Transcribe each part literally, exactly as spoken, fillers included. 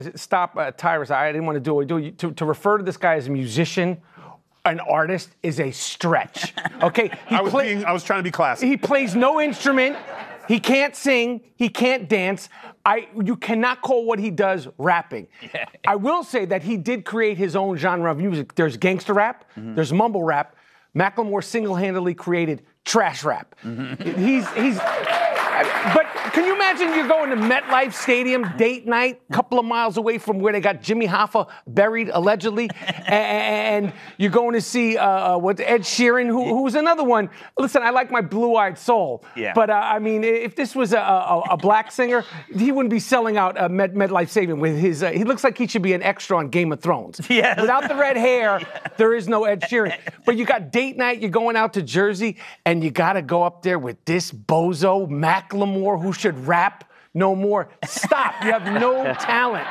Stop, uh, Tyrus. I didn't want to do it. Do it. To, to refer to this guy as a musician, an artist, is a stretch. Okay, he I was play, being, I was trying to be classy. He plays no instrument. He can't sing. He can't dance. I. You cannot call what he does rapping. Yeah. I will say that he did create his own genre of music. There's gangster rap. Mm-hmm. There's mumble rap. Macklemore single-handedly created trash rap. Mm-hmm. He's he's. But can you imagine you're going to MetLife Stadium, date night, a couple of miles away from where they got Jimmy Hoffa buried, allegedly, and you're going to see uh, what Ed Sheeran, who, who's another one. Listen, I like my blue-eyed soul, yeah. but uh, I mean, if this was a, a, a black singer, he wouldn't be selling out uh, Met, MetLife Stadium with his. Uh, he looks like he should be an extra on Game of Thrones. Yes. Without the red hair, yeah. there is no Ed Sheeran. But you got date night, you're going out to Jersey, and you got to go up there with this bozo Macklemore, who should rap no more. Stop. You have no talent.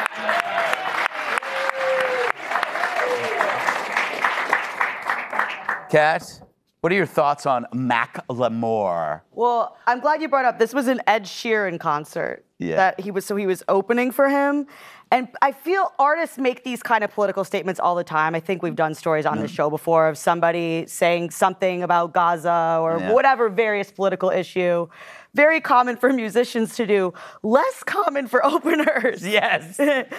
Kat, what are your thoughts on Macklemore? Well, I'm glad you brought up, this was an Ed Sheeran concert. Yeah. That he was, so he was opening for him. And I feel artists make these kind of political statements all the time. I think we've done stories on mm. this show before of somebody saying something about Gaza or yeah. whatever various political issue. Very common for musicians to do. Less common for openers. Yes.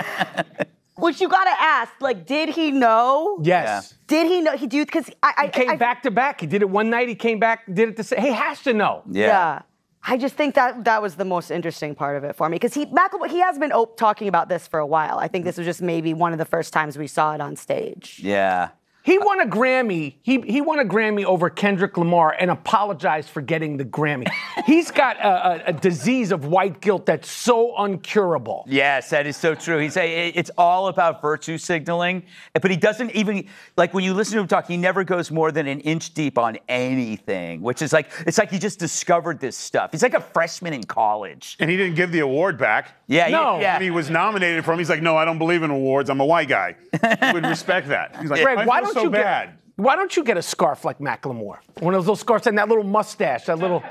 Which you gotta ask, like, did he know? Yes. Did he know? He do because I, I he came I, back to back. He did it one night. He came back, did it the same. He has to know. Yeah. yeah. I just think that that was the most interesting part of it for me because he Macklemore, he has been op- talking about this for a while. I think this was just maybe one of the first times we saw it on stage. Yeah. He won a Grammy. He he won a Grammy over Kendrick Lamar and apologized for getting the Grammy. He's got a, a, a disease of white guilt that's so uncurable. Yes, that is so true. He's a, it's all about virtue signaling, but he doesn't even, like when you listen to him talk, he never goes more than an inch deep on anything, which is like, it's like he just discovered this stuff. He's like a freshman in college. And he didn't give the award back. Yeah, no. He, yeah. He was nominated for him. He's like, no, I don't believe in awards. I'm a white guy. He would respect that. He's like, Greg, I why feel don't so you bad. Get, why don't you get a scarf like Macklemore? One of those little scarves and that little mustache, that little...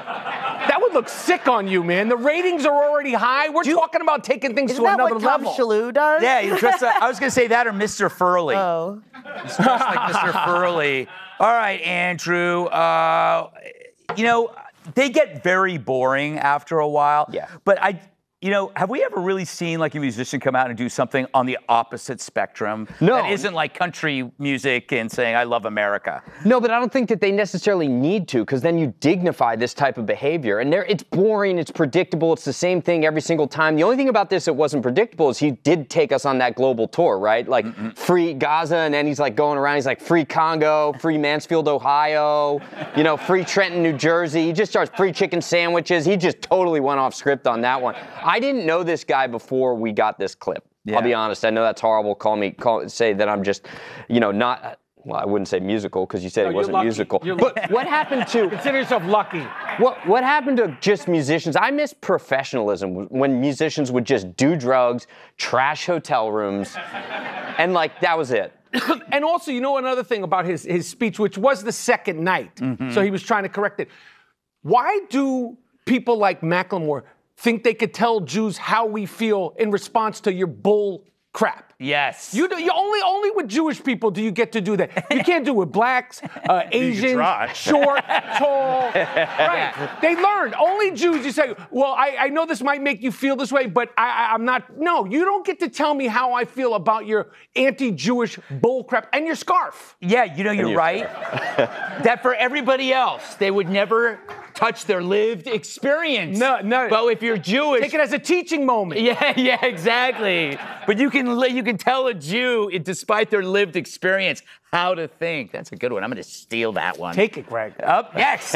That would look sick on you, man. The ratings are already high. We're you, talking about taking things to another level. Isn't that what Tom Shalhoub does? Yeah, he dressed up, I was going to say that or Mister Furley. Oh. He's dressed like Mister Furley. All right, Andrew. Uh, you know, they get very boring after a while. Yeah. But I... You know, have we ever really seen like a musician come out and do something on the opposite spectrum? No. That isn't like country music and saying, I love America. No, but I don't think that they necessarily need to, because then you dignify this type of behavior. And there, it's boring, it's predictable, it's the same thing every single time. The only thing about this that wasn't predictable is he did take us on that global tour, right? Like, Mm-mm. free Gaza, and then he's like going around, he's like, free Congo, free Mansfield, Ohio, you know, free Trenton, New Jersey. He just starts free chicken sandwiches. He just totally went off script on that one. I didn't know this guy before we got this clip. Yeah. I'll be honest. I know that's horrible. Call me, call, say that I'm just, you know, not, well, I wouldn't say musical because you said no, it wasn't lucky. musical. You're but lucky. What happened to... Consider yourself lucky. What What happened to just musicians? I miss professionalism when musicians would just do drugs, trash hotel rooms, and like, that was it. And also, you know another thing about his, his speech, which was the second night, mm-hmm. so he was trying to correct it. Why do people like Macklemore think they could tell Jews how we feel in response to your bull crap? Yes. You do, you only only with Jewish people do you get to do that. You can't do it with blacks, uh, Asians, short, tall. Right. They learned. Only Jews, you say, well, I, I know this might make you feel this way, but I, I, I'm not. No, you don't get to tell me how I feel about your anti-Jewish bull crap and your scarf. Yeah, you know, you're right. That for everybody else, they would never touch their lived experience. No, no. But if you're Jewish, take it as a teaching moment. Yeah, yeah, exactly. But you can you can tell a Jew, despite their lived experience, how to think. That's a good one. I'm going to steal that one. Take it, Greg. Up next,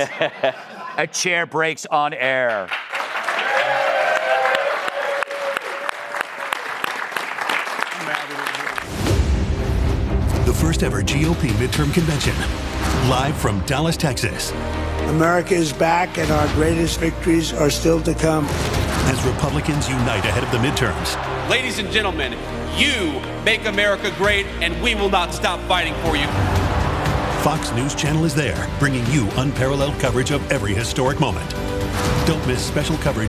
a chair breaks on air. The first ever G O P midterm convention, live from Dallas, Texas. America is back, and our greatest victories are still to come. As Republicans unite ahead of the midterms. Ladies and gentlemen, you make America great, and we will not stop fighting for you. Fox News Channel is there, bringing you unparalleled coverage of every historic moment. Don't miss special coverage